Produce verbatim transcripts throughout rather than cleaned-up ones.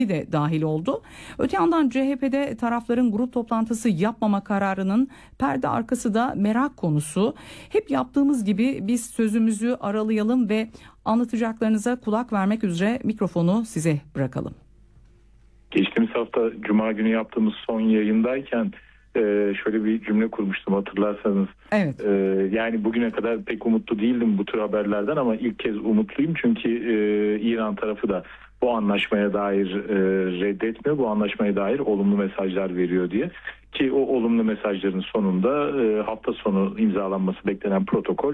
de dahil oldu. Öte yandan C H P'de tarafların grup toplantısı yapmama kararının perde arkası da merak konusu. Hep yaptığımız gibi biz sözümüzü aralayalım ve anlatacaklarınıza kulak vermek üzere mikrofonu size bırakalım. Geçtiğimiz hafta Cuma günü yaptığımız son yayındayken şöyle bir cümle kurmuştum, hatırlarsanız. Evet. Yani bugüne kadar pek umutlu değildim bu tür haberlerden ama ilk kez umutluyum çünkü İran tarafı da bu anlaşmaya dair reddetmiyor, bu anlaşmaya dair olumlu mesajlar veriyor diye. Ki o olumlu mesajların sonunda hafta sonu imzalanması beklenen protokol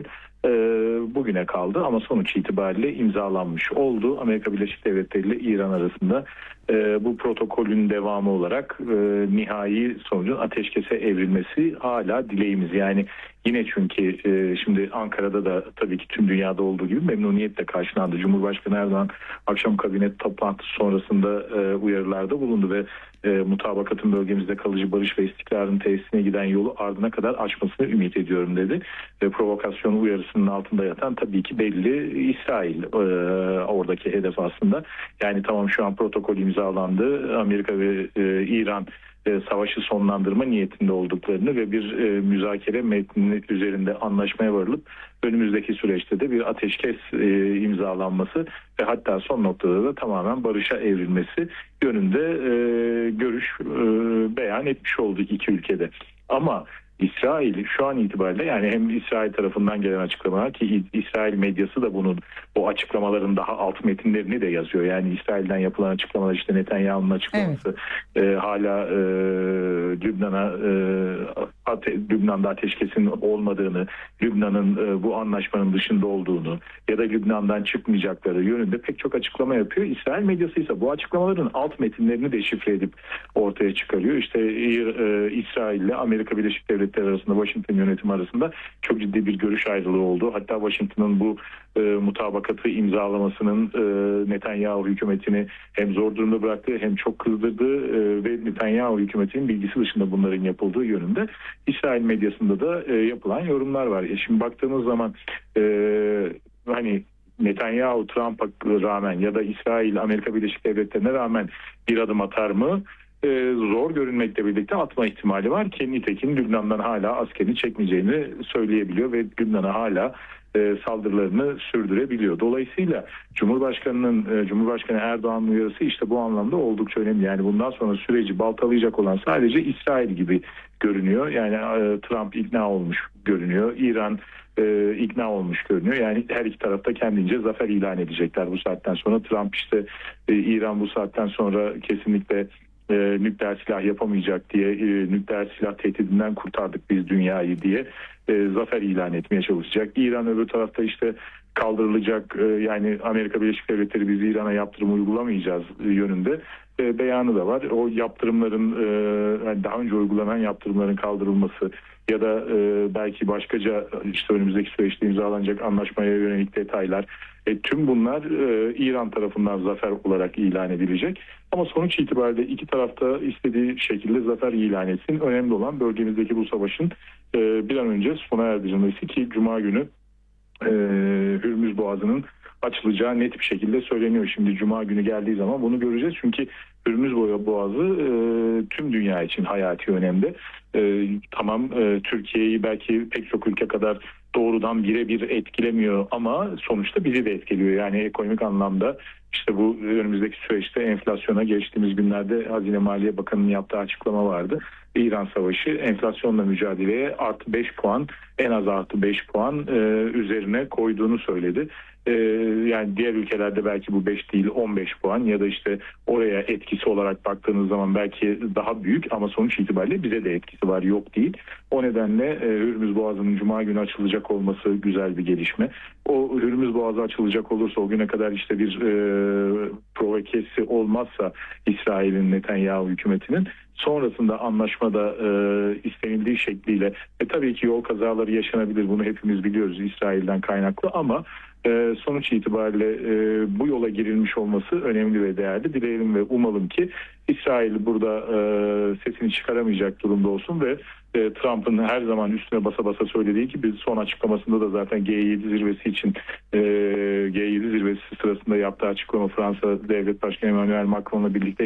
bugüne kaldı ama sonuç itibariyle imzalanmış oldu. Amerika Birleşik Devletleri ile İran arasında bu protokolün devamı olarak nihai sonucun ateşkese evrilmesi hala dileğimiz. Yani yine çünkü şimdi Ankara'da da tabii ki tüm dünyada olduğu gibi memnuniyetle karşılandı. Cumhurbaşkanı Erdoğan akşam kabine toplantısı sonrasında uyarılarda bulundu ve E, mutabakatın bölgemizde kalıcı barış ve istikrarın tesisine giden yolu ardına kadar açmasını ümit ediyorum dedi. E, provokasyon uyarısının altında yatan tabii ki belli İsrail e, oradaki hedef aslında. Yani tamam, şu an protokol imzalandı. Amerika ve e, İran e, savaşı sonlandırma niyetinde olduklarını ve bir e, müzakere metni üzerinde anlaşmaya varılıp önümüzdeki süreçte de bir ateşkes e, imzalanması ve hatta son noktada da tamamen barışa evrilmesi yönünde e, görüş e, beyan etmiş oldu iki ülkede. Ama İsrail şu an itibariyle, yani hem İsrail tarafından gelen açıklamalar ki İsrail medyası da bunun, o açıklamaların daha alt metinlerini de yazıyor. Yani İsrail'den yapılan açıklamalar, işte Netanyahu'nun açıklaması, evet. e, hala e, Lübnan'a e, ate, Lübnan'da ateşkesin olmadığını, Lübnan'ın e, bu anlaşmanın dışında olduğunu ya da Lübnan'dan çıkmayacakları yönünde pek çok açıklama yapıyor. İsrail medyası ise bu açıklamaların alt metinlerini deşifre edip ortaya çıkarıyor. İşte e, İsrail ile Amerika Birleşik Devletleri arasında, Washington yönetimi arasında çok ciddi bir görüş ayrılığı oldu. Hatta Washington'ın bu e, mutabakatı imzalamasının e, Netanyahu hükümetini hem zor durumda bıraktığı hem çok kızdırdığı e, ve Netanyahu hükümetinin bilgisi dışında bunların yapıldığı yönünde İsrail medyasında da e, yapılan yorumlar var. E şimdi baktığımız zaman e, hani Netanyahu Trump'a rağmen ya da İsrail Amerika Birleşik Devletleri'ne rağmen bir adım atar mı? Ee, zor görünmekle birlikte atma ihtimali var ki nitekim Lübnan'dan hala askerini çekmeyeceğini söyleyebiliyor ve Lübnan'a hala e, saldırılarını sürdürebiliyor. Dolayısıyla Cumhurbaşkanı'nın e, Cumhurbaşkanı Erdoğan'ın uyarısı işte bu anlamda oldukça önemli. Yani bundan sonra süreci baltalayacak olan sadece İsrail gibi görünüyor. Yani e, Trump ikna olmuş görünüyor. İran e, ikna olmuş görünüyor. Yani her iki tarafta kendince zafer ilan edecekler bu saatten sonra. Trump işte e, İran bu saatten sonra kesinlikle E, nükleer silah yapamayacak diye, e, nükleer silah tehdidinden kurtardık biz dünyayı diye e, zafer ilan etmeye çalışacak. İran öbür tarafta işte kaldırılacak, e, yani Amerika Birleşik Devletleri biz İran'a yaptırım uygulamayacağız e, yönünde e, beyanı da var. O yaptırımların e, yani daha önce uygulanan yaptırımların kaldırılması ya da e, belki başkaca işte önümüzdeki süreçte imzalanacak anlaşmaya yönelik detaylar, e, tüm bunlar e, İran tarafından zafer olarak ilan edilecek. Ama sonuç itibariyle iki tarafta istediği şekilde zafer ilan etsin. Önemli olan bölgemizdeki bu savaşın e, bir an önce sona erdirilmesi ki Cuma günü e, Hürmüz Boğazı'nın açılacağı net bir şekilde söyleniyor. Şimdi Cuma günü geldiği zaman bunu göreceğiz. Çünkü Hürmüz Boğazı e, tüm dünya için hayati önemli. E, tamam e, Türkiye'yi belki pek çok ülke kadar doğrudan birebir etkilemiyor ama sonuçta bizi de etkiliyor. Yani ekonomik anlamda işte bu önümüzdeki süreçte enflasyona geçtiğimiz günlerde Hazine Maliye Bakanı'nın yaptığı açıklama vardı. İran Savaşı enflasyonla mücadeleye artı beş puan, en az artı beş puan e, üzerine koyduğunu söyledi. E, yani diğer ülkelerde belki bu beş değil on beş puan ya da işte oraya etkisi olarak baktığınız zaman belki daha büyük ama sonuç itibariyle bize de etkisi var, yok değil. O nedenle e, Hürmüz Boğazı'nın Cuma günü açılacak olması güzel bir gelişme. O Hürmüz Boğazı açılacak olursa, o güne kadar işte bir e, provokesi olmazsa İsrail'in, Netanyahu hükümetinin, sonrasında anlaşmada e, istenildiği şekliyle e, tabii ki yol kazaları yaşanabilir, bunu hepimiz biliyoruz İsrail'den kaynaklı ama E, sonuç itibariyle e, bu yola girilmiş olması önemli ve değerli. Dileyelim ve umalım ki İsrail burada e, sesini çıkaramayacak durumda olsun ve e, Trump'ın her zaman üstüne basa basa söylediği gibi son açıklamasında da zaten G yedi zirvesi için e, G yedi zirvesi sırasında yaptığı açıklama Fransa Devlet Başkanı Emmanuel Macron'la birlikte